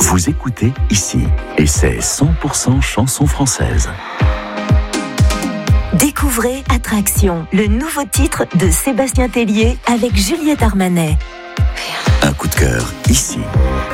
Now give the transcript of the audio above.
Vous écoutez ici, et c'est 100% chansons françaises. Découvrez Attraction, le nouveau titre de Sébastien Tellier avec Juliette Armanet. Un coup de cœur ici.